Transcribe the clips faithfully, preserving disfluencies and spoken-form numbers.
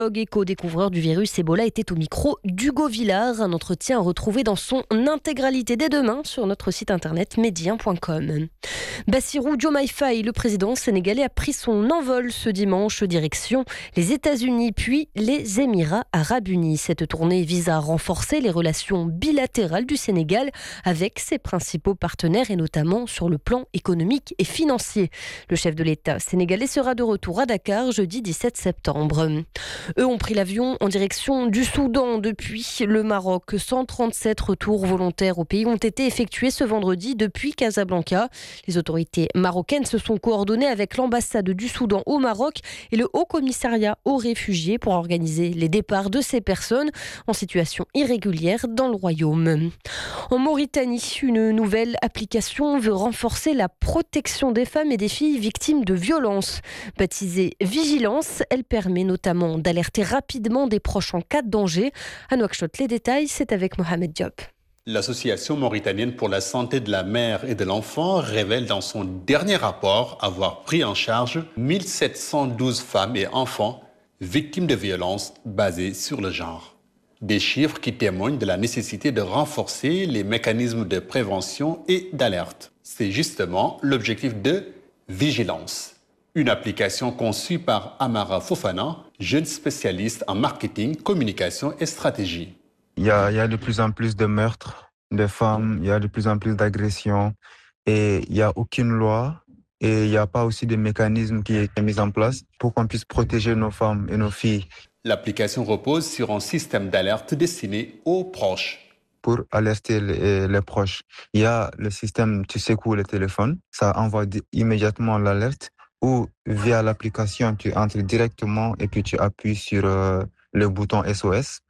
Éco-découvreur du virus Ebola était au micro d'Hugo Villard. Un entretien retrouvé dans son intégralité dès demain sur notre site internet médien point com. Bassirou Diomaye Faye, le président sénégalais, a pris son envol ce dimanche direction les États-Unis puis les Émirats arabes unis. Cette tournée vise à renforcer les relations bilatérales du Sénégal avec ses principaux partenaires et notamment sur le plan économique et financier. Le chef de l'État sénégalais sera de retour à Dakar jeudi dix-sept septembre. Eux ont pris l'avion en direction du Soudan depuis le Maroc. cent trente-sept retours volontaires au pays ont été effectués ce vendredi depuis Casablanca. Les autorités marocaines se sont coordonnées avec l'ambassade du Soudan au Maroc et le Haut-Commissariat aux réfugiés pour organiser les départs de ces personnes en situation irrégulière dans le royaume. En Mauritanie, une nouvelle application veut renforcer la protection des femmes et des filles victimes de violences. Baptisée Vigilance, elle permet notamment d'alerter rapidement des proches en cas de danger. À Nouakchott, les détails, c'est avec Mohamed Diop. L'Association mauritanienne pour la santé de la mère et de l'enfant révèle dans son dernier rapport avoir pris en charge mille sept cent douze femmes et enfants victimes de violences basées sur le genre. Des chiffres qui témoignent de la nécessité de renforcer les mécanismes de prévention et d'alerte. C'est justement l'objectif de Vigilance. Une application conçue par Amara Fofana, jeune spécialiste en marketing, communication et stratégie. Il y a, il y a de plus en plus de meurtres de femmes, il y a de plus en plus d'agressions et il n'y a aucune loi et il n'y a pas aussi de mécanisme qui est mis en place pour qu'on puisse protéger nos femmes et nos filles. L'application repose sur un système d'alerte destiné aux proches. Pour alerter les, les proches, il y a le système, tu secoues le téléphone, ça envoie immédiatement l'alerte. Ou via l'application, tu entres directement et puis tu appuies sur euh, le bouton S O S.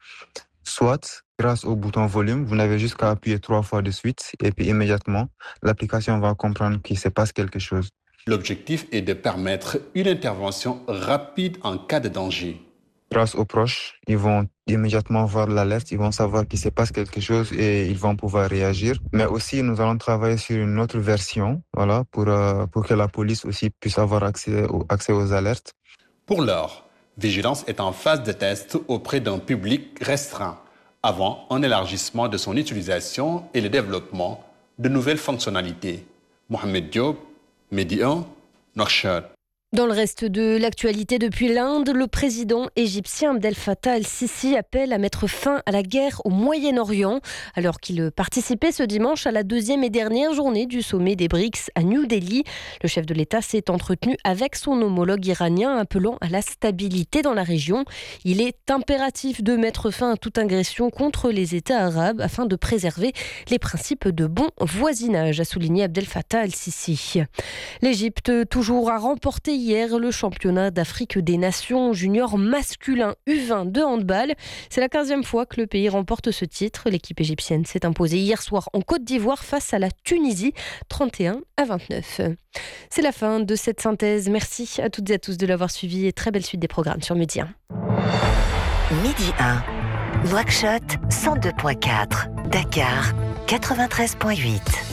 Soit, grâce au bouton volume, vous n'avez juste qu'à appuyer trois fois de suite et puis immédiatement, l'application va comprendre qu'il se passe quelque chose. L'objectif est de permettre une intervention rapide en cas de danger. Grâce aux proches, ils vont immédiatement voir l'alerte, ils vont savoir qu'il se passe quelque chose et ils vont pouvoir réagir. Mais aussi, nous allons travailler sur une autre version, voilà, pour, euh, pour que la police aussi puisse avoir accès, au, accès aux alertes. Pour l'heure, Vigilance est en phase de test auprès d'un public restreint, avant un élargissement de son utilisation et le développement de nouvelles fonctionnalités. Mohamed Diop, Medi un, Nouakchott. Dans le reste de l'actualité, depuis l'Inde, le président égyptien Abdel Fattah el-Sisi appelle à mettre fin à la guerre au Moyen-Orient, alors qu'il participait ce dimanche à la deuxième et dernière journée du sommet des B R I C S à New Delhi. Le chef de l'État s'est entretenu avec son homologue iranien, appelant à la stabilité dans la région. Il est impératif de mettre fin à toute agression contre les États arabes afin de préserver les principes de bon voisinage, a souligné Abdel Fattah el-Sisi. L'Égypte, toujours à remporter hier le championnat d'Afrique des Nations junior masculin U vingt de handball. C'est la quinzième fois que le pays remporte ce titre. L'équipe égyptienne s'est imposée hier soir en Côte d'Ivoire face à la Tunisie, trente et un à vingt-neuf. C'est la fin de cette synthèse. Merci à toutes et à tous de l'avoir suivi et très belle suite des programmes sur Média. Midi un, Nouakchott cent deux point quatre, Dakar quatre-vingt-treize point huit.